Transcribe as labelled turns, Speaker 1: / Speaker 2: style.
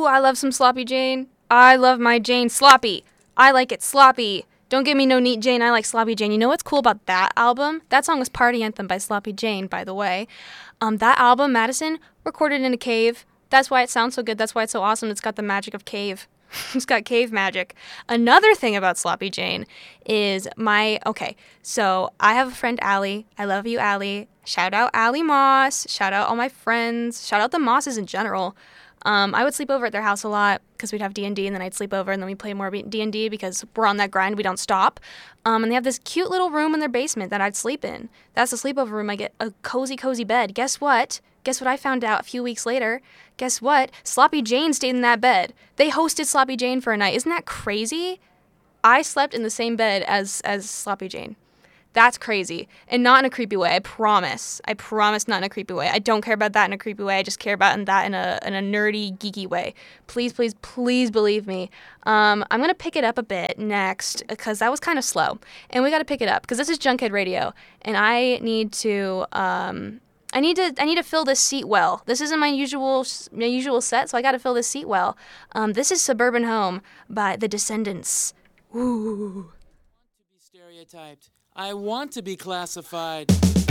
Speaker 1: I love some Sloppy Jane. I love my Jane sloppy. I like it sloppy. Don't give me no neat Jane. I like Sloppy Jane. You know what's cool about that album? That song was Party Anthem by Sloppy Jane, by the way. That album, Madison, recorded in a cave. That's why it sounds so good. That's why it's so awesome. It's got the magic of cave. It's got cave magic. Another thing about Sloppy Jane is so I have a friend, Allie. I love you, Allie. Shout out Allie Moss. Shout out all my friends. Shout out the Mosses in general. I would sleep over at their house a lot because we'd have D&D, and then I'd sleep over, and then we'd play more D&D because we're on that grind. We don't stop. And they have this cute little room in their basement that I'd sleep in. That's the sleepover room. I get a cozy, cozy bed. Guess what? Guess what I found out a few weeks later? Guess what? Sloppy Jane stayed in that bed. They hosted Sloppy Jane for a night. Isn't that crazy? I slept in the same bed as Sloppy Jane. That's crazy. And not in a creepy way, I promise. I promise not in a creepy way. I don't care about that in a creepy way. I just care about that in a nerdy, geeky way. Please, please, please believe me. I'm going to pick it up a bit next because that was kind of slow. And we got to pick it up because this is Junkhead Radio. And I need to... I need to fill this seat well. This isn't my usual set, so I got to fill this seat well. This is Suburban Home by The Descendants. Ooh.
Speaker 2: I want to be stereotyped. I want to be classified.